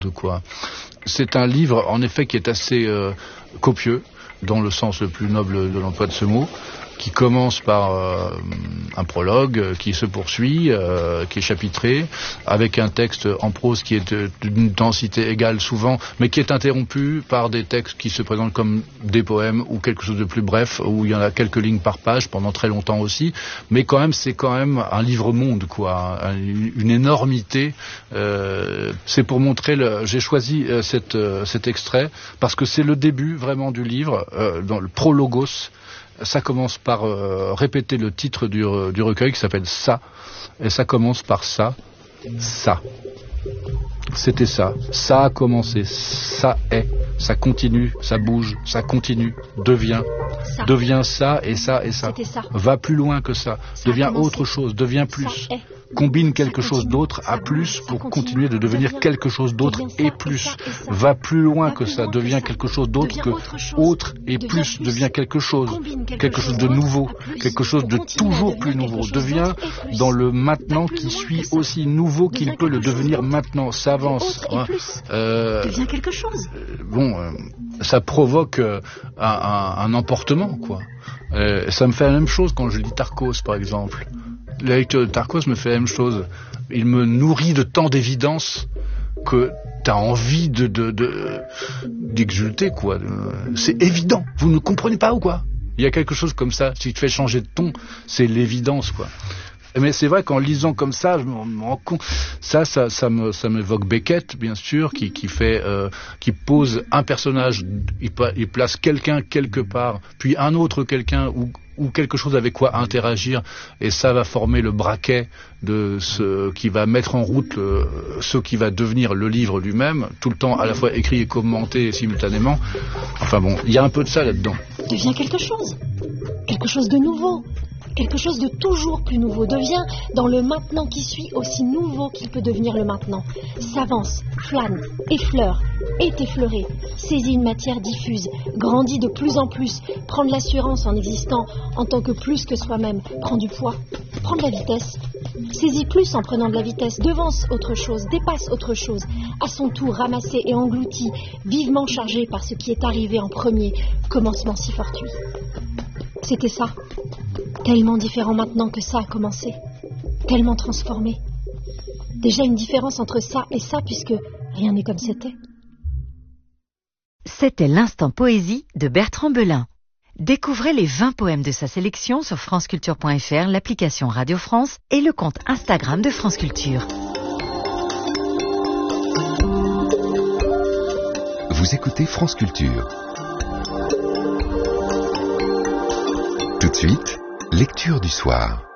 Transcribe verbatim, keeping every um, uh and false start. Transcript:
quoi. C'est un livre, en effet, qui est assez euh, copieux, dans le sens le plus noble de l'emploi de ce mot, qui commence par euh, un prologue euh, qui se poursuit, euh, qui est chapitré, avec un texte en prose qui est d'une densité égale souvent, mais qui est interrompu par des textes qui se présentent comme des poèmes ou quelque chose de plus bref, où il y en a quelques lignes par page pendant très longtemps aussi, mais quand même c'est quand même un livre-monde, quoi, une énormité. Euh, c'est pour montrer, le, j'ai choisi euh, cette, euh, cet extrait parce que c'est le début vraiment du livre, euh, dans le prologos. Ça commence par euh, répéter le titre du, du recueil qui s'appelle Ça. Et ça commence par ça. Ça. C'était ça. Ça a commencé. Ça est. Ça continue. Ça bouge. Ça continue. Devient. Ça. Devient ça et ça et ça. C'était ça. Va plus loin que ça. ça devient autre chose. Devient plus. Combine quelque chose d'autre à plus pour continuer de devenir quelque chose d'autre et plus. Va plus loin que ça, devient quelque chose d'autre que autre et plus, devient quelque chose, quelque chose de nouveau, quelque chose de toujours plus nouveau, devient dans le maintenant qui suit aussi nouveau qu'il peut le devenir maintenant, s'avance. Euh, devient quelque chose. Bon, euh, ça provoque euh, un, un, un emportement, quoi. Euh, ça me fait la même chose quand je lis Tarkos, par exemple. La lecture de Tarkos me fait la même chose. Il me nourrit de tant d'évidence que t'as envie de, de, de, d'exulter, quoi. C'est évident. Vous ne comprenez pas ou quoi? Il y a quelque chose comme ça. Si tu te fais changer de ton, c'est l'évidence, quoi. Mais c'est vrai qu'en lisant comme ça, je me rends compte. Ça, ça, ça me, ça m'évoque Beckett, bien sûr, qui, qui fait, euh, qui pose un personnage, il, il place quelqu'un quelque part, puis un autre quelqu'un ou ou quelque chose avec quoi interagir, et ça va former le braquet de ce qui va mettre en route le, ce qui va devenir le livre lui-même, tout le temps à la fois écrit et commenté simultanément. Enfin bon, il y a un peu de ça là-dedans. Devient quelque chose, quelque chose de nouveau, quelque chose de toujours plus nouveau, devient dans le maintenant qui suit aussi nouveau qu'il peut devenir le maintenant, s'avance, flâne, effleure, est effleuré, saisit une matière diffuse, grandit de plus en plus, prend de l'assurance en existant en tant que plus que soi-même, prend du poids, prend de la vitesse, saisit plus en prenant de la vitesse, devance autre chose, dépasse autre chose, à son tour ramassé et englouti, vivement chargé par ce qui est arrivé en premier, commencement si fortuit. C'était ça, tellement différent maintenant que ça a commencé, tellement transformé. Déjà une différence entre ça et ça, puisque rien n'est comme c'était. C'était l'instant poésie de Bertrand Belin. Découvrez les vingt poèmes de sa sélection sur franceculture point f r, l'application Radio France et le compte Instagram de France Culture. Vous écoutez France Culture. Tout de suite, lecture du soir.